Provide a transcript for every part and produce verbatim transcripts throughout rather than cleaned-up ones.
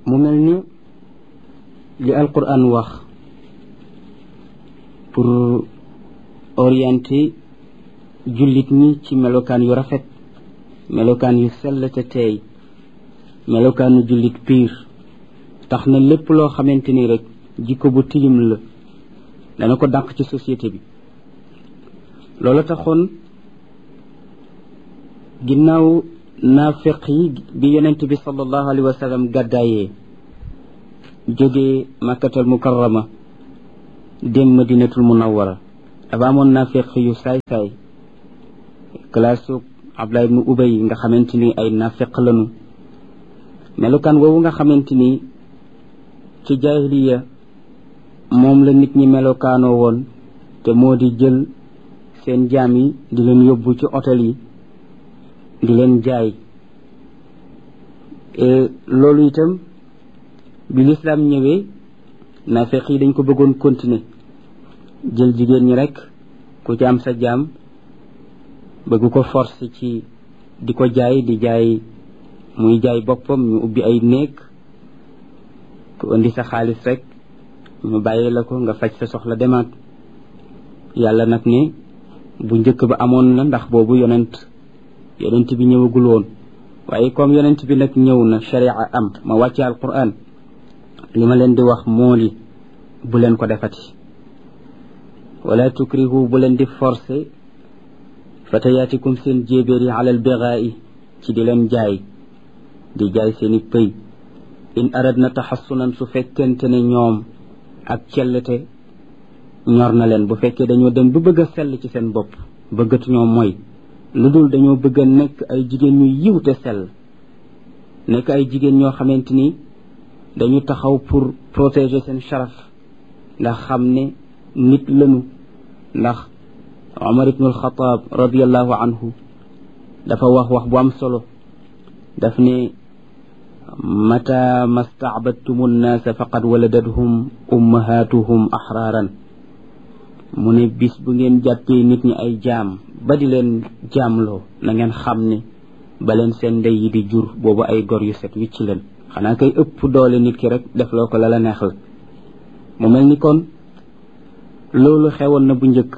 mu mel ni li alquran wax pour orienter jullit ñi ci melokaan yu rafet, melokaan yu sell te teey, melokaanu jullit piir, tax na lépp loo xamante ni rek jikko bu tilim la dana ko dàq ci société bi. loolu taxoon ginnaaw naafiq yi bi yonent bi sallallahu alayhi wa sallam gàddaayee jógee makkatal mukarrama dem madinatul munawwara dafa amoon naafiq yu saay-saay classe Abdullah ibnu Ubay nga xamante ni ay naafiq lañu. melukaan woowu nga xamante ni ci jaahiliya moom la nit ñi melokaanoo woon te moo di jël seen jaam yi di leen yóbbu ci hôtel yi di leen jaay. loolu itam bi lislaam ñëwee naafeq yi dañ ko bëggoon continuer, jël jigéen ñi rek ku ci am sa jaam bëgg ko force ci di ko jaay di jaay muy jaay boppam. ñu ubbi ay néeg ku indi sa xaalis rek ñu bàyyi la ko nga faj sa soxla demaat. yàlla nag ne bu njëkk ba amoon na, ndax boobu yonent yonent bi ñëwagul woon, waaye comme yonent bi nag ñëw na, sharia am, ma wàcce alquran, li ma leen di wax moo li bu leen ko defati. wala tukrihu bu leen di forcer fatayaatikum seen jéebéer yi alal bigaa'i ci di leen jaay di jaay seeni pëy. in aradna taxassunan su fekkente ne ñoom ak cellte ñor na leen, bu fekkee dañoo dem ba bëgg a sell ci seen bopp, bëggatu ñoo mooy, lu dul dañoo bëgg a nekk ay jigéen ñu yiw te sell, nekk ay jigéen ñoo xamante ni dañu taxaw pour protéger seen sharaf, ndax xam ne nit lañu. ndax Omar ibn al-Khattab radiyallahu anhu dafa wax wax bu am solo, daf ne mata masta'badtumu nnaasa faqad waladathum ummahatuhum ahraaran. mu ne bis bu ngeen jàppee nit ñi ay jaam ba di leen jaamloo, na ngeen xam ne ba leen seen ndey yi di jur boobu ay gor yu set wicc leen. xanaa kay ëpp doole nit ki rek def loo ko la la neex la. mu mel ni kon loolu xewoon na bu njëkk,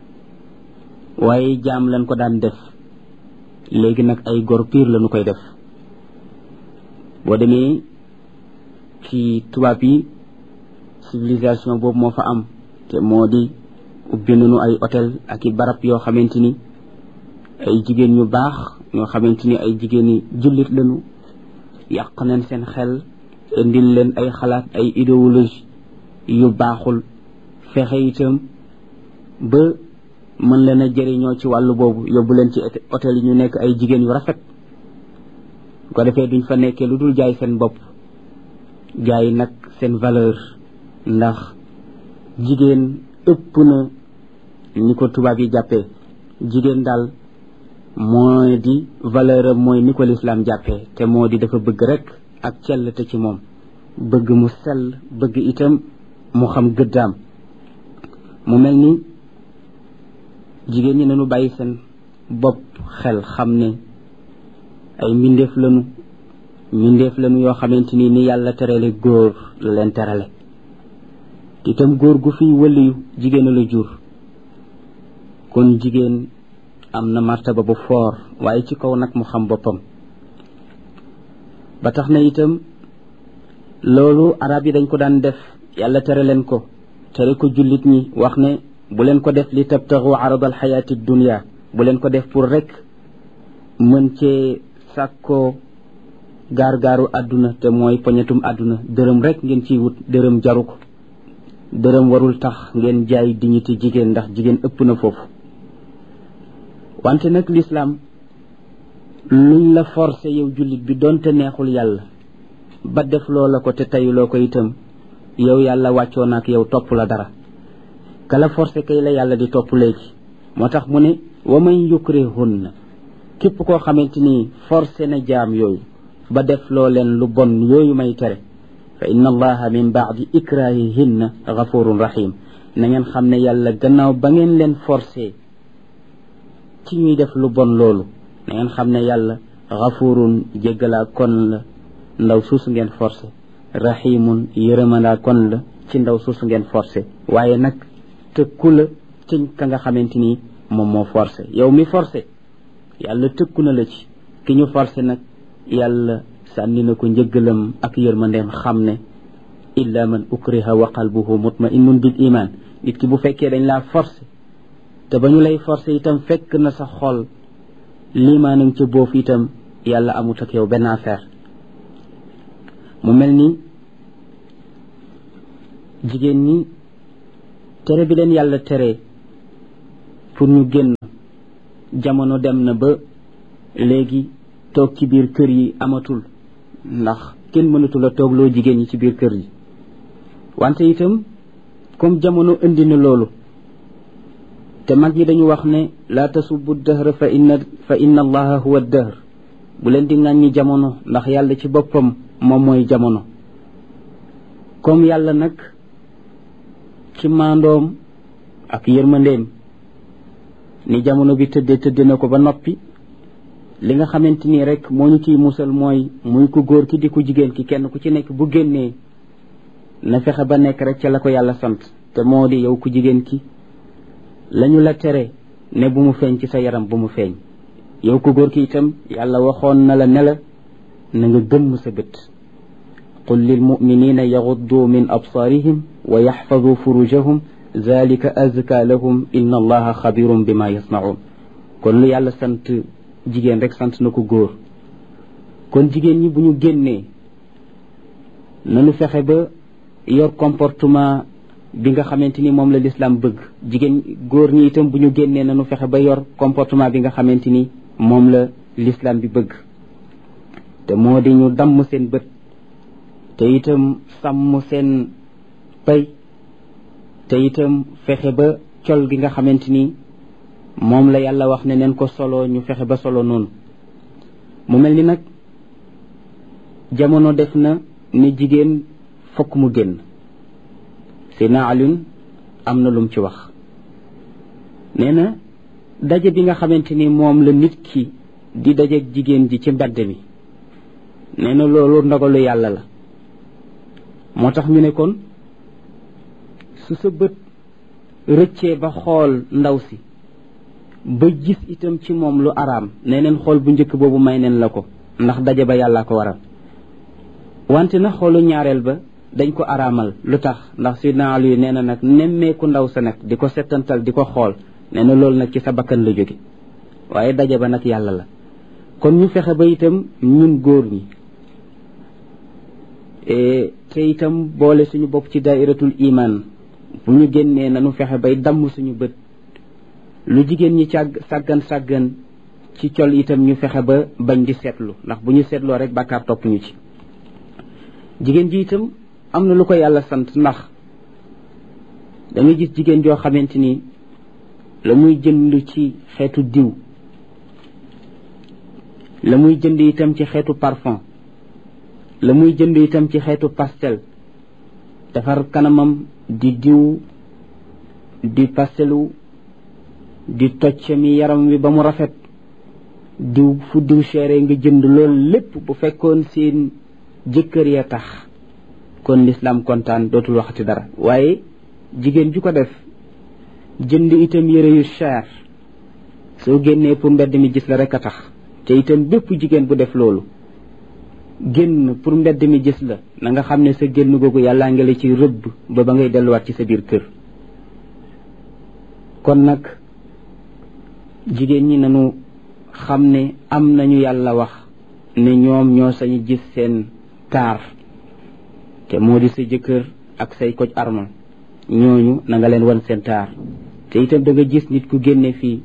waaye jaam lañ ko daan def. léegi nag ay gor piir lañu koy def. boo demee ci tubaab yi civilisation boobu moo fa am, te moo di ubbi nañu ay hôtel ak i barab yoo xamante ni ay jigéen ñu baax ñoo xamante ni ay jigéen yi jullit lañu, yàq nañ seen xel, indil leen ay xalaat, ay idéologie yu baaxul, fexe itam ba mën leen a jëriñoo ci wàllu boobu, yóbbu leen ci hôtel yi ñu nekk ay jigéen yu rafet. ko defee duñ fa nekkee lu dul jaay seen bopp, jaay nag seen valeur, ndax jigéen ëpp na ni ko tubaab yi jàppee. jigéen daal mooy di valeur am mooy ni ko lislaam jàppee, te moo di dafa bëgg rek ak cellte ci moom, bëgg mu sell, bëgg itam mu xam gëddaam. mu mel ni jigéen ñi nañu bàyyi seen bopp xel, xam ne ay mbindeef lañu mbindeef lañu yoo xamante ni ni yàlla terale góor la leen terale. itam góor gu fi wëliyu jigéen la jur, kon jigéen am na martaba bu foor, waaye ci kaw nag mu xam boppam. ba tax na itam loolu arab yi dañ ko daan def, yàlla tere leen ko, tere ko jullit ñi, wax ne bu leen ko def li tabtaxu aradal xayaati dunia, bu leen ko def pour rek mën cee sàkkoo gaar-gaaru àdduna, te mooy poñetum àdduna. dërëm rek ngeen ciy wut, dërëm jaru ko. dërëm warul tax ngeen jaay dignité jigéen, ndax jigéen ëpp na foofu. wante nag lislaam luñ la forcé yow jullit bi doonte neexul yàlla ba def loo la ko te tayuloo ko itam, yow yàlla wàccoo na ak yow topp la dara. kala forcé kay la yàlla di topp léegi. moo tax mu ne wa man yukrihunna, képp koo xamante ni forcé na jaam yooyu ba def loo leen lu bon yooyu may tere, fa inna allaha min baadi ikrahihinna gafurun rahim. na ngeen xam ne yàlla gannaaw ba ngeen leen forcé ci ñuy def lu bon loolu, na ngeen xam ne yàlla gafurun jéggalaa kon la ndaw suusu ngeen forcé rahimun yërëmandaa kon la ci ndaw suusu ngeen forcé waaye nag tëkku la ci ka nga xamante ni moom moo forcé yow mi forcé yàlla tëkku na la ci ki ñu forcé nag yàlla sànni na ko njëggalam ak yërmandeem xam ne illa man ukriha wa qalbuhu mutma'innun bil iman nit ki bu fekkee dañ laa forcé te ba ñu lay forcé itam fekk na sa xol limaanam ca boofu itam yàlla amut ak yow benn affaire mu mel ni jigéen ñi tere bi leen yàlla tere pour ñu génn jamono dem na ba léegi toog ci biir kër yi amatul ndax kenn mënatul a toog loo jigéen ñi ci biir kër yi wante itam comme jamono indi na loolu te mag ñi dañu wax ne laa tasubbu dahra fa inna fa inna allaha huwa dahr bu leen di ŋàññi jamono ndax yàlla ci boppam moom mooy jamono comme yàlla nag ci maandoom ak yërmandeem ni jamono bi tëddee tëddee na ko ba noppi li nga xamante ni rek moo ñu ciy musal mooy muy ku góor ki di ku jigéen ki kenn ku ci nekk bu génnee na fexe ba nekk rek ca la ko yàlla sant te moo di yow ku jigéen ki lañu la tere ne bu mu feeñ ci sa yaram bu mu feeñ yow ku góor ki itam yàlla waxoon na la ne la na nga gëmm sa bët qul lil muminina yaghuddu min absarihim wa yaxfadu furujahum zalika azka lahum inna allaha xabirun bima yasnaun kon lu yàlla sant jigéen rek sant na ko góor kon jigéen ñi bu ñu génnee nanu fexe ba yor comportement bi nga xamante ni moom la l'islam bëgg jigéen góor ñi itam bu ñu génnee nanu fexe ba yor comportement bi nga xamante ni moom la l'islam bi bëgg te moo di ñu damm seen bët te itam sàmm seen pay te itam fexe ba col gi nga xamante ni moom la yàlla wax ne neen ko solo ñu fexe ba solo noonu mu mel ni nag jamono def na ne jigéen fokk mu génn Seydina Alioune am na lum ci wax nee na daje bi nga xamante ni moom la nit ki di dajeeg jigéen ji ci mbedd mi nee na loolu ndogalu yàlla la moo tax ñu ne kon su sa bët rëccee ba xool ndaw si ba gis itam ci moom lu araam nee neen xool bu njëkk boobu may neen la ko ndax daje ba yàlla ko waral wante na xoolu ñaareel ba dañ ko araamal lu tax ndax Sidna Ali nee na nag nemmeeku ndaw sa nag di ko settantal di ko xool nee na loolu nag ci sa bakkan la jóge waaye daje ba nag yàlla la kon ñu fexe ba itam ñun góor ñi te itam boole suñu bopp ci dairatul iman bu ñu génnee nanu fexe bay damm suñu bët lu jigéen ñi càgg sàggan sàggan ci col itam ñu fexe ba bañ di seetlu ndax bu ñu seetloo rek bàkkaar topp ñu ci jigéen ji itam am na lu ko yàlla sant ndax da nga gis jigéen joo xamante ni la muy jënd ci xeetu diw la muy jënd itam ci xeetu parfum la muy jënd itam ci xeetu pastel defar kanamam di diw di pastelu di tocc mi yaram wi ba mu rafet diw fu diw chéré nga jënd loolu lépp bu fekkoon seen jëkkër ya tax kon l'islam kontaan dootul waxati dara waaye jigéen ju ko def jënd itam yére yu cher soo génnee pour mbedd mi gis la rek a tax te itam bépp jigéen bu def loolu génn pour mbedd mi gis la na nga xam ne sa génn googu yàllaa ngi la ci rëbb ba ba ngay delluwaat ci sa biir kër kon nag jigéen ñi nañu xam ne am nañu yàlla wax ne ñoom ñoo sañu gis seen taar te moo di sa jëkkër ak say koj armal ñooñu na nga leen wan seen taar te itam da nga gis nit ku génne fii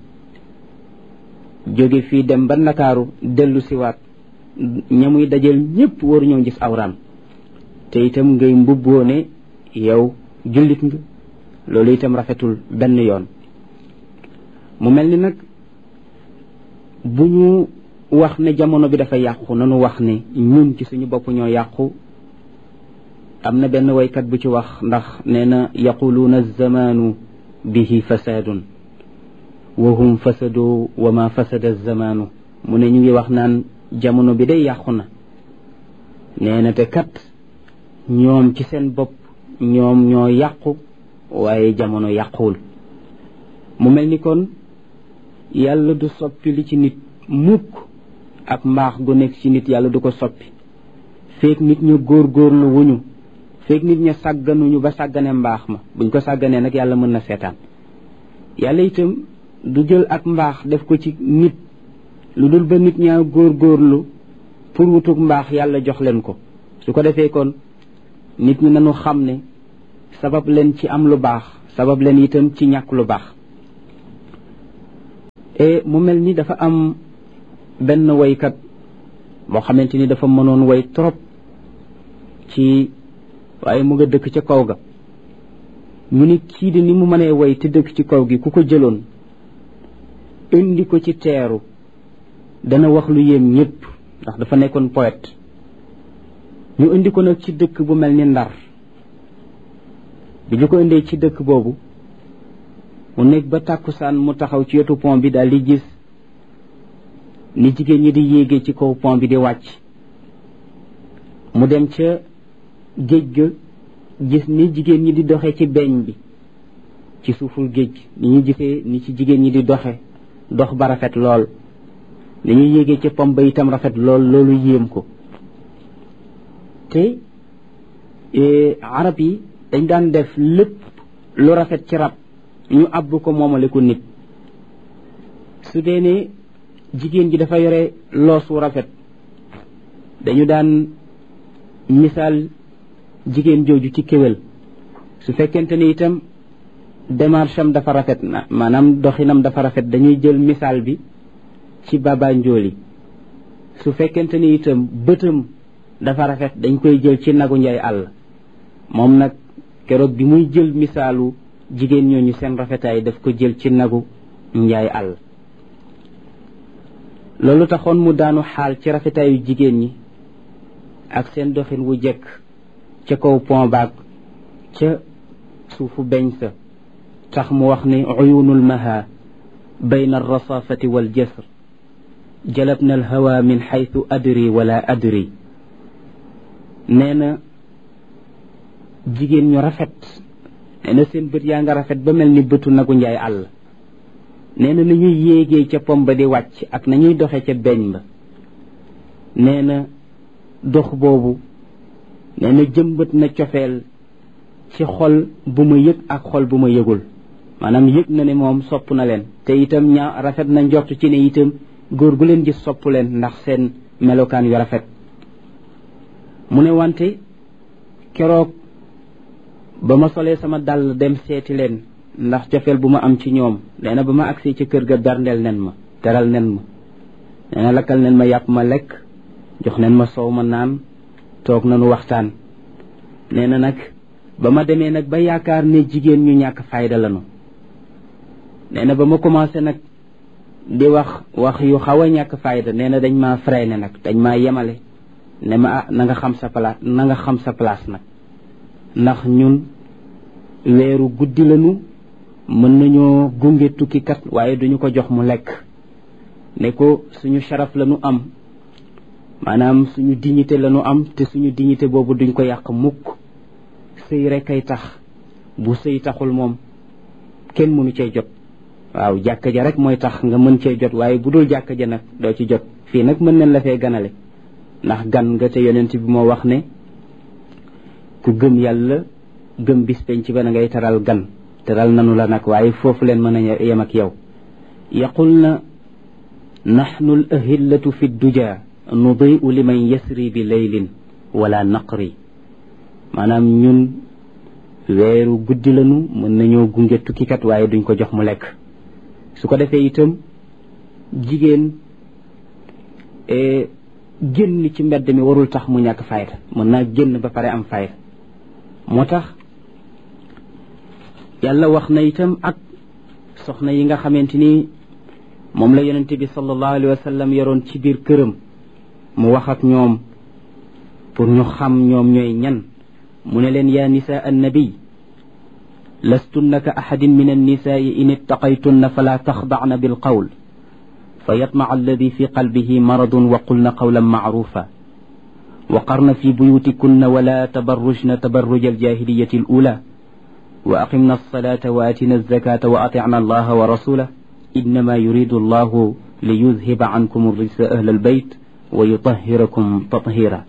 jóge fii dem ba Ndakaaru dellu siwaat ñamuy dajel ñëpp waru ñoo gis awraam te itam ngay mbubboo ne yow jullit nga loolu itam rafetul benn yoon mu mel ni nag bu ñu wax ne jamono bi dafa yàqu nanu wax ne ñun ci suñu bopp ñoo yàqu am na benn waykat bu ci wax ndax nee na yaquluuna alzamaanu bihi fasaadun wa hum fasadu wa ma fasada alzamaanu mu ne ñu ngi wax naan jamono bi day yàqu na nee na te kat ñoom ci seen bopp ñoom ñoo yàqu waaye jamono yàquwul. mu mel ni kon yàlla du soppi li ci nit mukk, ak mbaax gu nekk ci nit yàlla du ko soppi feek nit ñu góorgóorlu wuñu, feek nit ña sàgganuñu ba sàggane mbaax ma. buñ ko sàgganee nag yàlla mën na seetaan. yàlla itam du jël ak mbaax def ko ci nit lu dul ba nit ñaa góorgóorlu pour wutug mbaax yàlla jox leen ko. su ko defee kon nit ñi nañu xam ne sabab leen ci am lu baax, sabab leen itam ci ñàkk lu baax. e mu mel ni dafa am benn waykat boo xamante ni dafa mënoon way trop ci waaye mu nga dëkk ca kaw ga. mu ni kii di ni mu mënee way te dëkk ci kaw gi ku ko jëloon indi ko ci teeru dana wax lu yéem ñëpp, ndax dafa nekkoon poète. ñu indi ko nag ci dëkk bu mel ni Ndar. bi ñu ko indee ci dëkk boobu mu nekk ba tàkkusaan mu taxaw ci wetu pont bi daal di gis ni jigéen ñi di yéegee ci kaw pont bi di wàcc. mu dem ca géej ga gis ni jigéen ñi di doxe ci beeñ bi ci suuful géej ni ñu gisee ni ci jigéen ñi di doxe dox ba rafet lool, ni ñuy yéegee ci pont ba itam rafet lool. loolu yéem ko. te arab yi dañ daan def lépp lu rafet ci rab ñu àbb ko moomale ko nit. su dee ne jigéen ji dafa yore loos wu rafet dañu daan misaal jigéen jooju ci kéwél. su fekkente ni itam démarche am dafa rafet na maanaam doxinam dafa rafet dañuy jël misaal bi ci baba njooli. su fekkente ni itam bëtam dafa rafet dañ koy jël ci nagu njaay àll. moom nag keroog bi muy jël misaalu jigéen ñooñu seen rafetaay daf ko jël ci nagu njaay àll. loolu taxoon mu daanu xaal ci rafetaayu jigéen ñi ak seen doxin wu jekk ca kaw pont baag ca suufu beñ sa. tax mu wax ne uyunul maha bayna alrasafati waljasr jalabna alhawa min xaytu adri wala adri. nee na jigéen ñu rafet, nee na seen bët yaa nga rafet ba mel ni bëtu nagu njaay àll. nee na nañuy yéegee ca pom ba di wàcc ak nañuy doxe ca beñ ba. nee na dox boobu nee na jëmbët na cofeel ci xol bu ma yëg ak xol bu ma yëgul. maanaam yëg na ne moom sopp na leen, te itam ñaa rafet na njort ci ne itam góor gu leen gis sopp leen ndax seen melokaan yu rafet. mu ne wante keroog ba ma solee sama dàll dem seeti leen ndax cofeel bu ma am ci ñoom. nee na ba ma agsee ci kër ga berndeel nen ma, teral nen ma. nee na lakkal nen ma yàpp ma lekk, jox nen ma soow ma naan, toog nanu waxtaan. nee na nag ba ma demee nag ba yaakaar ne jigéen ñu ñàkk fayda lanu. nee na ba ma commencé nag di wax wax yu xaw a ñàkk fayda. nee na dañ maa freiné nag, dañ maa yemale ne ma ah na nga xam sa place na nga xam sa place nag, ndax ñun weeru guddi lañu, mën nañoo gunge tukkikat waaye duñu ko jox mu lekk. ne ko suñu sharaf lañu am, maanaam suñu dignité lañu am, te suñu dignité boobu duñ ko yàq mukk. sëy rek ay tax, bu sëy taxul moom kenn mënu cee jot. waaw jàkka ja rek mooy tax nga mën cee jot, waaye bu dul jàkka ja nag doo ci jot. fii nag mën nañ la fee ganale ndax gan nga, te yonent bi moo wax ne ku gëm yàlla gëm bis penc ba na ngay teral gan. teral nanu la nag waaye foofu leen mën a yem ak yow. yaqul na naxnu l ahillatu fi duja nudiu liman yasri bi laylin wala naqri. maanaam ñun weeru guddi lanu, mën nañoo gunge tukkikat waaye duñ ko jox mu lekk. su ko defee itam jigéen génn ci mbedd mi warul tax mu ñàkk fayda, mën naa génn ba pare am fayda. moo tax yàlla wax na itam ak soxna yi nga xamante ni moom la yonente bi sallallahu alayhi wa sallam yoroon ci biir këram. mu wax ak ñoom pour ñu xam ñoom ñooy ñan. mu ne leen yaa nisaa annabi lastunna ka ahadin min annisaai in ittaqaytunna fala taxdacna bilqawl fa yatmaca alladi fi qalbihi maradun wa qulna qawlan macrufa وقرن في بيوتكن ولا تبرجن تبرج الجاهلية الأولى وأقمنا الصلاة وآتنا الزكاة وأطعنا الله ورسوله إنما يريد الله ليذهب عنكم الرجس أهل البيت ويطهركم تطهيرا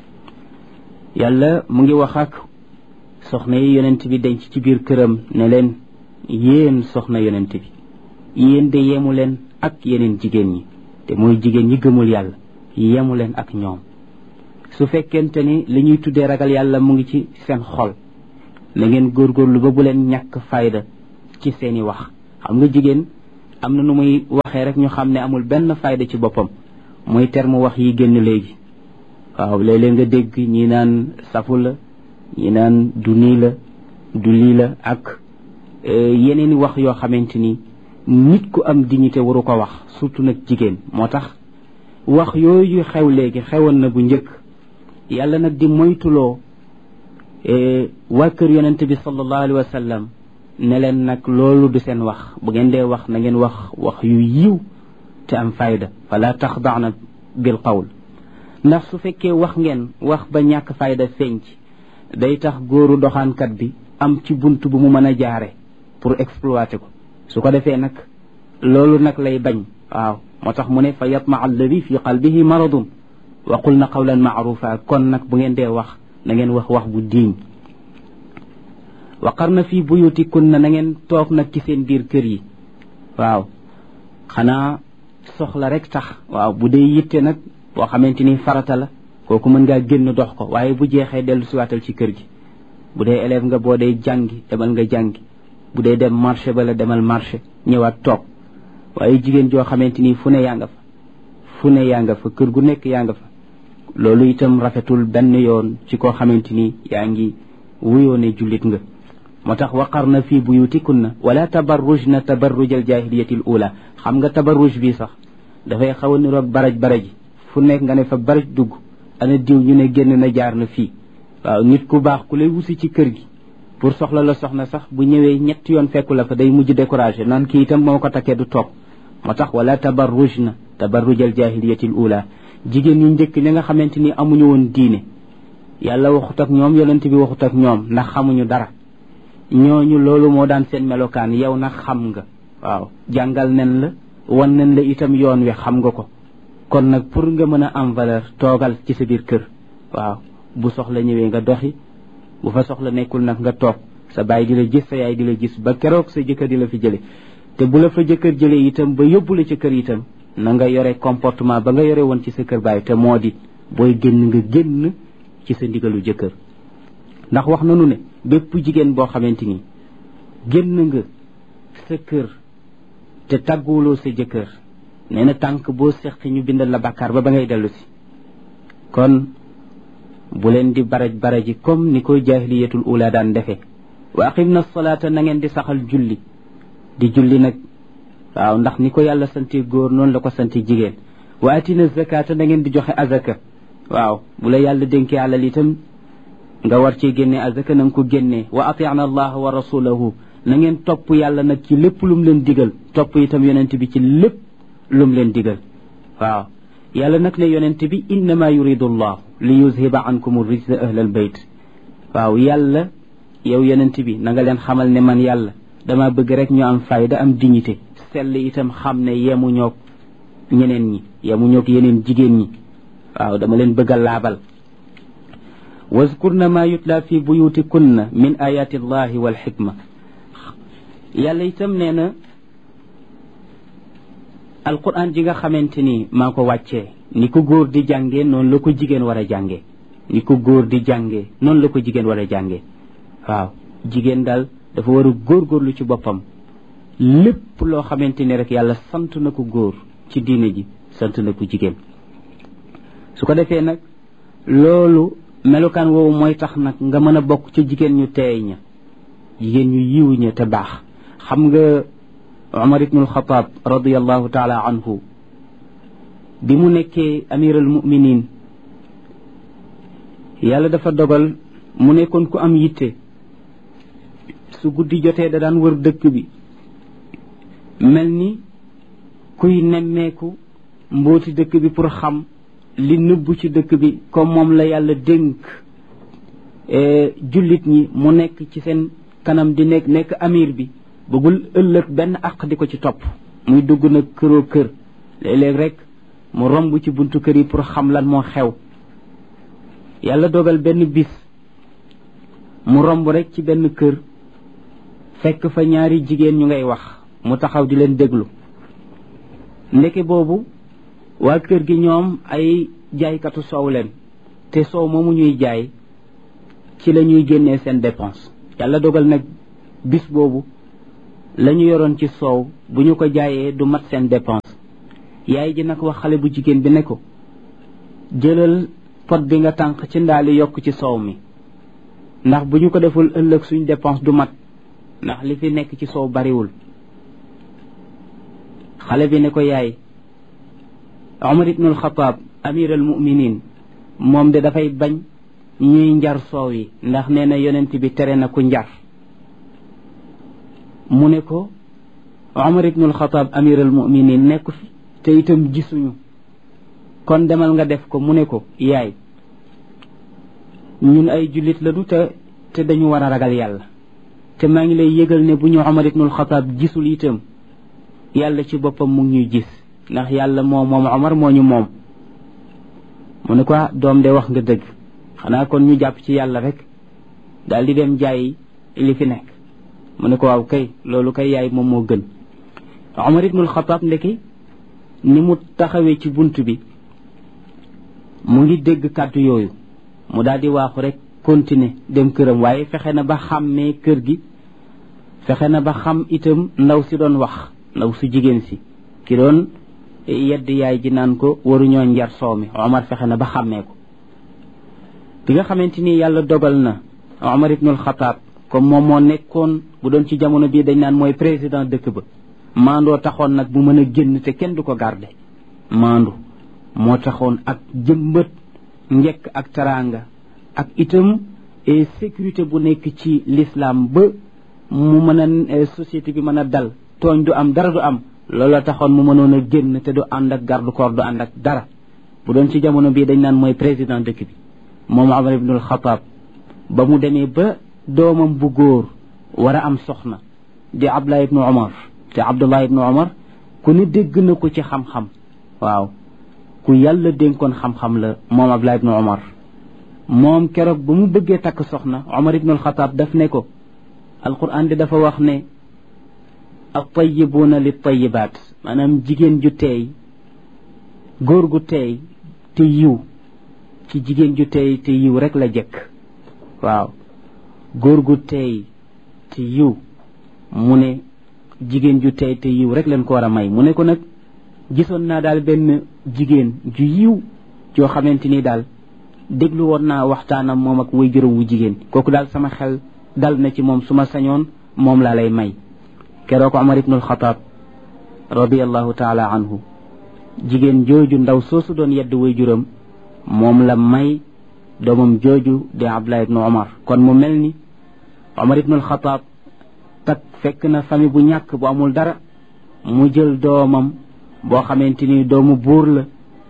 yàlla mu ngi wax ak soxna yi yonent bi denc ci biir këram ne leen yéen soxna yonent bi yéen de yemu leen ak yeneen jigéen ñi te mooy jigéen ñi gëmul yàlla yemu leen ak ñoom su fekkente ni li ñuy tuddee ragal yàlla mu ngi ci seen xol na ngeen góorgóorlu ba bu leen ñàkk fayda ci seeni wax xam nga jigéen am na nu muy waxee rek ñu xam ne amul benn fayda ci boppam mooy terme wax yi génn léegi waaw léeg-léeg nga dégg ñi naan safu la ñi naan du nii la du lii la ak yeneen i wax yoo xamante ni nit ku am dignité waru ko wax surtout nag jigéen moo tax wax yooyu xew léegi xewoon na bu njëkk yàlla nag di moytuloo waa kër yonente bi sallallahu alayhi wa sallam ne leen nag loolu du seen wax bu ngeen dee wax na ngeen wax wax yu yiw te am fayda fala taxdaana bil qawl ndax su fekkee wax ngeen wax ba ñàkk fayda feeñ ci day tax góoru doxaankat bi am ci bunt bu mu mën a jaare pour exploiter ko su ko defee nag loolu nag lay bañ waaw moo tax mu ne fa yatma alladi fi qalbihi maradun wa qulna qawlan maarufa kon nag bu ngeen dee wax na ngeen wax wax bu diiñ waqarna fi buyutikunna na ngeen toog nag ci seen biir kër yi waaw xanaa soxla rek tax waaw bu dee yitte nag boo xamante ni farata la kooku mën ngaa génn dox ko waaye bu jeexee dellu siwaatal ci kër gi bu dee élève nga boo dee jàngi demal nga jàngi bu dee dem marché ba la demal marché ñëwaat toog waaye jigéen joo xamante ni fu ne yaa nga fa fu ne yaa nga fa kër gu nekk yaa nga fa loolu itam rafetul benn yoon ci koo xamante ni yaa ngi wuyoo ne jullit nga moo tax waqarna fi buyutikunna wala tabarrujna tabarruj al jahiliyati al ula xam nga tabarruj bi sax dafay xaw a niroog baraj baraj fu nekk nga ne fa baraj dugg ana diw ñu ne génn na jaar na fii waaw nit ku baax ku lay wusi ci kër gi pour soxla la soxna sax bu ñëwee ñetti yoon fekku la fa day mujj découragé naan kii itam moo ko takkee du toog moo tax wala tabarrujna tabarruj al jahiliyati al ula jigéen ñu njëkk ña nga xamante ni amuñu woon diine yàlla waxut ak ñoom yonent bi waxut ak ñoom ndax xamuñu dara ñooñu loolu moo daan seen melokaan yow nag xam nga waaw jàngal nen la wan nen la itam yoon wi xam nga ko kon nag pour nga mën a am valeur toogal ci sa biir kër waaw bu soxla ñëwee nga doxi bu fa soxla nekkul nag nga toog sa baay di la gis sa yaay di la gis ba keroog sa jëkkër di la fi jële te bu la fa jëkkër jëlee itam ba yóbbu la ci kër itam na nga yore comportement ba nga yore woon ci sa kër baay te moo di booy génn nga génn ci sa ndigalu jëkkër ndax wax nanu ne bépp jigéen boo xamante ni génn nga sa kër te tàgguwuloo sa jëkkër nee na tànk boo seqi ñu bindal la bàkkaar ba ba ngay dellu si kon bu leen di baraj baraji comme ni ko jaahiliyatul ula daan defe wa aqimna salaata na ngeen di saxal julli di julli nag waaw ndax ni ko yàlla sante góor noonu la ko sante jigéen wa atina zakata na ngeen di joxe azaka waaw bu la yàlla dénkee alal itam nga war cee génne azaka na nga ko génnee wa atiana allaha wa rasulahu na ngeen topp yàlla nag ci lépp lum leen digal topp itam yonent bi ci lépp lum leen digal waaw yàlla nag ne yonent bi innama yuridu allah li yuzhiba ankum rijsa ahlal bayt waaw yàlla yow yonent bi na nga leen xamal ne man yàlla dama bëgg rek ñu am fayda am dignité sell itam xam ne yemu ñoog ñeneen ñi yemu ñoog yeneen jigéen ñi waaw dama leen bëgg a laabal wazkurna ma yutla fi buyutikunna min ayati allahi wal xikma yàlla itam nee na alquran ji nga xamante ni maa ko wàccee ni ko góor di jàngee noonu la ko jigéen war a jàngee ni ko góor di jàngee noonu la ko jigéen war a jàngee waaw jigéen daal dafa war a góorgóorlu ci boppam lépp loo xamante ni rek yàlla sant na ko góor ci diine ji sant na ko jigéen su ko defee nag loolu melukaan woowu mooy tax nag nga mën a bokk ci jigéen ñu teey ña jigéen ñu yiw ña te baax xam nga Umar ibnul Xataab radiallahu taala anhu bi mu nekkee amiral muminin yàlla dafa dogal mu nekkoon ku am yitte su guddi jotee da daan wër dëkk bi mel ni kuy nemmeeku mbooti dëkk bi pour xam li nëbbu ci dëkk bi comme moom la yàlla dénk jullit ñi mu nekk ci seen kanam di nekk nekk amir bi bëggul ëllëg benn àq di ko ci topp muy dugg nag këroo kër léeg-léeg rek mu romb ci buntu kër yi pour xam lan moo xew yàlla dogal benn bis mu romb rek ci benn kër fekk fa ñaari jigéen ñu ngay wax mu taxaw di leen déglu ndeke boobu waa kër gi ñoom ay jaaykatu soow leen te soow moomu ñuy jaay ci la ñuy génnee seen dépense yàlla dogal nag bis boobu la ñu yoroon ci soow bu ñu ko jaayee du mat seen dépense yaay ji nag wax xale bu jigéen bi ne ko jëlal pot bi nga tànq ci ndaali yokk ci soow mi ndax bu ñu ko deful ëllëg suñ dépense du mat ndax li fi nekk ci soow bariwul xale bi ne ko yaay Omar ibnul Xataab amir al muminin moom de dafay bañ ñuy njar soow yi ndax nee na yonent bi tere na ku njar mu ne ko Omar ibnul Xataab amir al muminin nekk fi te itam gisuñu kon demal nga def ko mu ne ko yaay ñun ay jullit lañu te te dañu war a ragal yàlla te maa ngi lay yëgal ne bu ñu Omar ibnul Xataab gisul itam yàlla ci boppam mu ngi ñuy gis ndax yàlla moo moom Omar moo ñu moom mu ne ko doom de wax nga dëgg xanaa kon ñu jàpp ci yàlla rek daal di dem jaay li fi nekk mu ne ko waaw kay loolu kay yaay moom moo gën Omar ibnul Xataab ndeki ni mu taxawee ci bunt bi mu ngi dégg kàddu yooyu mu daal di waaxu rek continuer dem këram waaye fexe na ba xàmmee kër gi fexe na ba xam itam ndaw si doon wax ndaw su jigéen si ki doon yedd yaay ji naan ko waruñoo njar soow mi Omar fexe na ba xàmmee ko bi nga xamante ni yàlla dogal na Omar ibnul Xataab comme moom moo nekkoon bu doon ci jamono bii dañ naan mooy président dëkk ba maandoo taxoon nag bu mën a génn te kenn du ko garde maandu moo taxoon ak jëmbët njekk ak taraanga ak itam sécurité bu nekk ci l'islam ba mu mën a société bi mën a dal tooñ du am dara du am looloo taxoon mu mënoon a génn te du ànd ak garde corps du ànd ak dara bu doon ci jamono bii dañ naan mooy président dëkk bi moom Omar ibnul Xataab ba mu demee ba doomam bu góor war a am soxna di Abdullah ibnu Omar te Abdullah ibnu Omar ku ne dégg na ko ci xam-xam waaw ku yàlla dénkoon xam-xam la moom Abdullah ibnu Omar moom keroog ba mu bëggee takk soxna Omar ibnul Xataab daf ne ko alquran di dafa wax ne at-tayyibuuna lit-tayyibaat maanaam jigéen ju teey góor gu teey te yiw ci jigéen ju teey te yiw rek la jekk waaw góor gu teey te yiw mu ne jigéen ju teey te yiw rek leen ko war a may mu ne ko nag gisoon naa daal benn jigéen ju yiw joo xamante ni daal déglu woon naa waxtaanam moom ak way juróom wu jigéen kooku daal sama xel dal na ci moom su ma sañoon moom laa lay may keroog Omar ibnul Xataab radiallahu taala anhu jigéen jooju ndaw soosu doon yedd way juróom moom la may doomam jooju di Abdullah ibnu Omar kon mu mel ni Omar ibnul Xataab tak fekk na famille bu ñàkk bu amul dara mu jël doomam boo xamante ni doomu buur la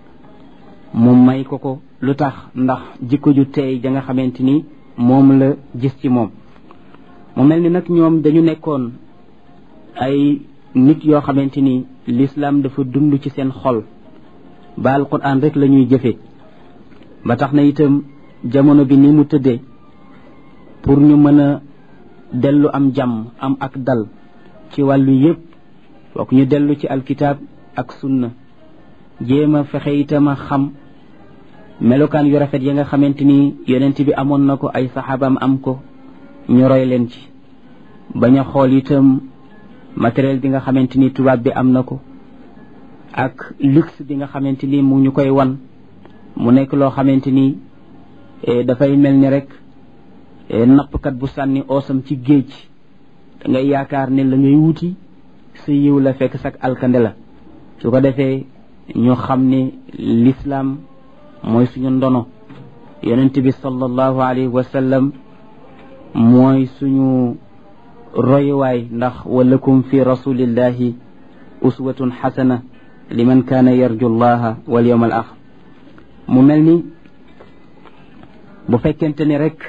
mu may ko ko lu tax ndax jikko ju teey ja nga xamante ni moom la gis ci moom mu mel ni nag ñoom dañu nekkoon ay nit yoo xamante ni l'islam dafa dund ci seen xol ba alquran rek la ñuy jëfe ba tax na itam jamono bi ni mu tëddee pour ñu mën a dellu am jàmm am ak dal ci wàllu yépp foog ñu dellu ci alkitab ak sunna jéem a fexe itam a xam melokaan yu rafet ya nga xamante ni yonent bi amoon na ko ay saxaabaam am ko ñu roy leen ci bañ a xool itam matériel bi nga xamante ni tubaab bi am na ko ak luxe bi nga xamante ni mu ñu koy wan mu nekk loo xamante ni dafay mel ni rek nappkat bu sànni oosam ci géej da ngay yaakaar ne la ngay wuti sa yiw la fekk sak alkande la su ko defee ñu xam ne l'islam mooy suñu ndono yonent bi sallallahu alayhi wa sallam mooy suñu royuwaay ndax walakum fi rasulillahi uswatun xasana liman kaana yarju llaha wal yawm al axir mu mel ni bu fekkente ni rek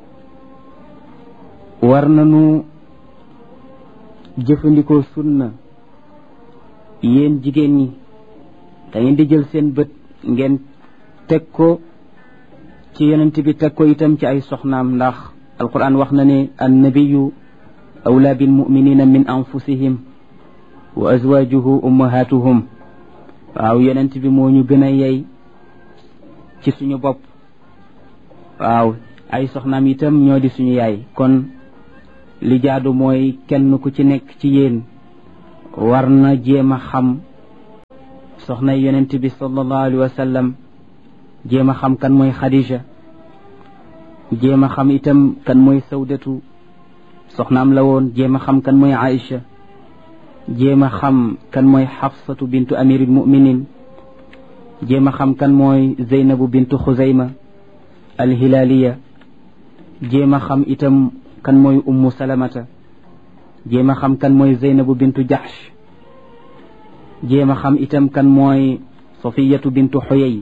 war nañu jëfandikoo sunna yéen jigéen ñi da ngeen di jël seen bët ngeen teg ko ci yonent bi teg ko itam ci ay soxnaam ndax alquran wax na ne annabiyu awla bil muminina min anfusihim wa azwajuhu ummahatuhum waaw yonent bi moo ñu gën a yey ci suñu bopp waaw ay soxnaam itam ñoo di suñu yaay kon li jaadu mooy kenn ku ci nekk ci yéen war na jéem a xam soxna yonent bi sallallahu alayhi wa sallam jéem a xam kan mooy Khadija jéem a xam itam kan mooy Sawdatu soxnaam la woon jéem a xam kan mooy Aïcha jéem a xam kan mooy Xafsatu bintu amiril muminin jéem a xam kan mooy Zeynabu bintu Xuzayma alhilaliya jéem a xam itam kan mooy ummu salamata jéem a xam kan mooy Zeynabu bintu Jahsh jéem a xam itam kan mooy Safiyatu bintu Xuyay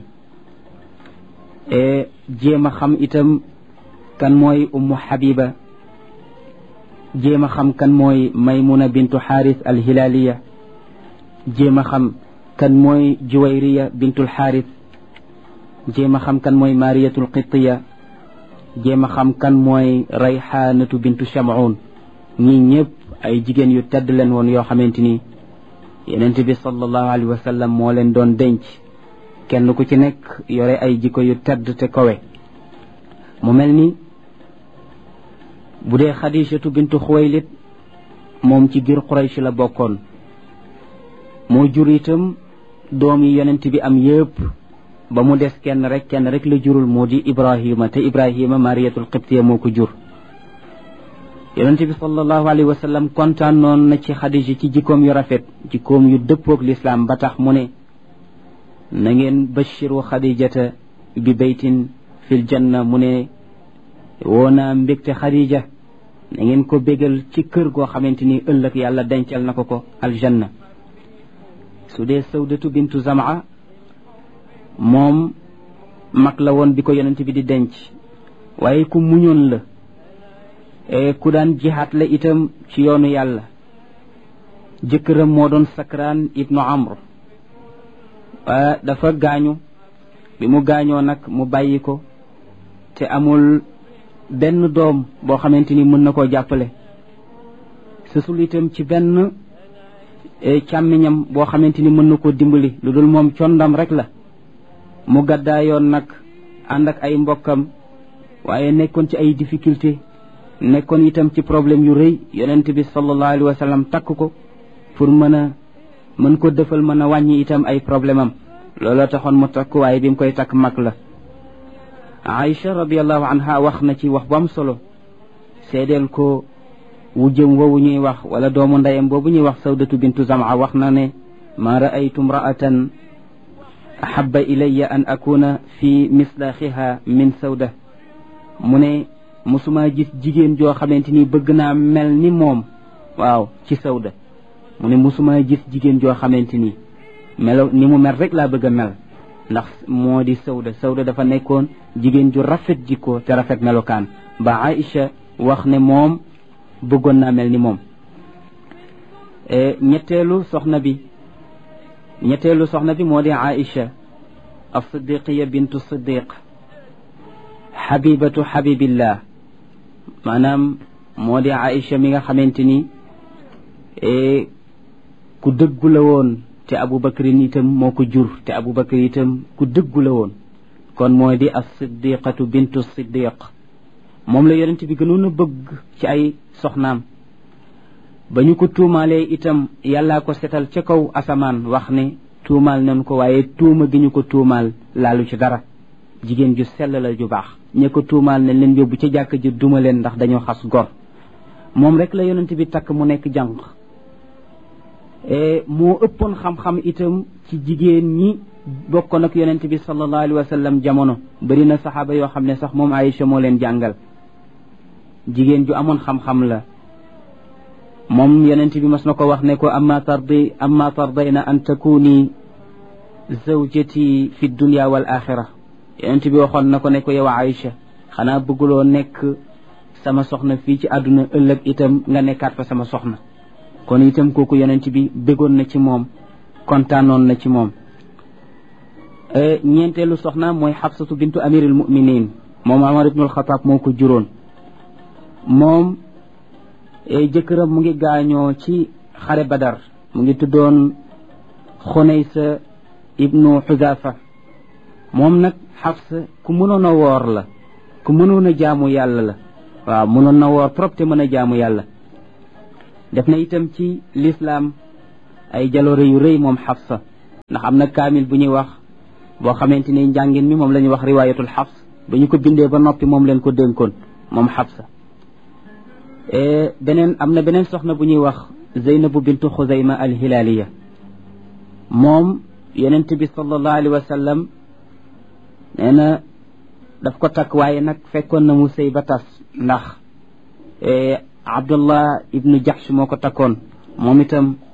e jéem a xam itam kan mooy ummu Habiba jéem a xam kan mooy Maymuna bintu Xaaris alhilaliya jéem a xam kan mooy Juwayriya bintul Xaaris jéem a xam kan mooy Mariyatul Qibtiya jéem a xam kan mooy Rayxaanatu bintu Shamuun ñii ñëpp ay jigéen yu tedd leen woon yoo xamante ni Yonent bi sallallahu alayhi wa sallam moo leen doon denc kenn ku ci nekk yore ay jikko yu tedd te kowe mu mel ni bu dee Xadijatu bintu Xuwaylid moom ci biir Quraysh la bokkoon moo jur itam doom yi Yonent bi am yëpp ba mu des kenn rek kenn rek la jurul moo di Ibrahima te Ibrahima Mariyatul Qibtiya moo ko jur Yonent bi sallallahu alayhi wa sallam kontaan noon na ci Xadija ci jikkoom yu rafet jikkoom yu dëppoog lislaam ba tax mu ne na ngeen bashiru Xadijata bi baytin fil janna mu ne woona mbégte Xadija na ngeen ko bégal ci kër goo xamante ni ëllëg yàlla dencal na ko ko aljanna su dee Sawdatu bintu Zamaa moom mag la woon bi ko Yonent bi di denc waaye ku muñoon la ku daan jihaat la itam ci yoonu yàlla jëkkëram moo doon Sakraan ibnu Amr dafa gaañu bi mu gaañoo nag mu bàyyi ko te amul benn doom boo xamante ni mën na koo jàppale sësul itam ci benn càmmiñam boo xamante ni mën na koo dimbali lu dul moom condam rek la mu gàddaayoon nag ànd ak ay mbokkam waaye nekkoon ci ay difficulté nekkoon itam ci problème yu rëy Yonent bi sallallahu alayhi wa sallam takk ko pour mën a mën ko defal mën a wàññi itam ay problème am looloo taxoon mu takk waaye bi mu koy takk mag la Aïcha radiallahu anha wax na ci wax bu am solo seedeel ko wujjëm woowu ñuy wax wala doomu ndeyam boobu ñuy wax Sawdatu bintu Zamaa wax na ne ma raaytu imraatan ahabba ilayya an akuna fi mislaxiha min Sawda mu ne musuma gis jigéen joo xamante ni bëgg naa mel ni moom waaw ci Sawda mu ne musuma gis jigéen joo xamante ni melo ni mu mel rek laa bëgg a mel ndax moo di Sawda Sawda dafa nekkoon jigéen ju rafet jikko te rafet melokaan ba Aïcha wax ne moom bëggoon naa mel ni moom ñetteelu soxna bi ñetteelu soxna bi moo di Aïcha as-Siddiqiya bintu Siddiq xabibatu xabibillah maanaam moo di Aïcha mi nga xamante ni ku dëggu la woon te Abubakrin itam moo ko jur te Abubakar itam ku dëggu la woon kon moo di as-Siddiqatu bintu Siddiq moom la Yonent bi gënoon a bëgg ci ay soxnaam ba ñu ko tuumaalee itam yàllaa ko setal ca kaw asamaan wax ne tuumaal nañ ko waaye tuuma gi ñu ko tuumaal laalu ci dara jigéen ju sell la ju baax ña ko tuumaal nañ leen yóbbu ca jàkk ji duma leen ndax dañoo xas gor moom rek la Yonent bi takk mu nekk jànq moo ëppoon xam-xam itam ci jigéen ñi bokkoon ak Yonent bi sallallahu alayhi wa sallam jamono bari na saxaaba yoo xam ne sax moom Aïcha moo leen jàngal jigéen ju amoon xam-xam la moom Yonent bi mas na ko wax ne ko amma tardi amma tardayna an takuni zawjati fi dunya wal axira yonent bi waxoon na ko ne ko yow Aïcha xanaa bëgguloo nekk sama soxna fii ci àdduna ëllëg itam nga nekkaat fa sama soxna kon itam kooku yonent bi bëggoon na ci moom kontaanoon na ci moom ñeenteelu soxna mooy Xafsatu bintu amiril muminin moom Umar ibnul Xataab moo ko juróon moom jëkkëram mu ngi gaañoo ci xare Badar mu ngi tuddoon Xunaysa ibnu Xudaafa moom nag Xafsa ku mënoon a woor la ku mënoon a jaamu yàlla la waaw mënoon na woor trop te mën a jaamu yàlla def na itam ci lislaam ay jaloore yu rëy moom Xafsa ndax am na kaamil bu ñuy wax boo xamante ni njàngin mi moom la ñuy wax riwaayatul Xafs ba ñu ko bindee ba noppi moom leen ko dénkoon moom Xafsa beneen am na beneen soxna bu ñuy wax Zeynabu bintu Xuzayma al-Hilaaliya moom yonent bi sallallahu alayhi wa sallam nee na daf ko takk waaye nag fekkoon na mu sëy ba tas ndax Abdullah ibnu Jahsh moo ko takkoon moom itam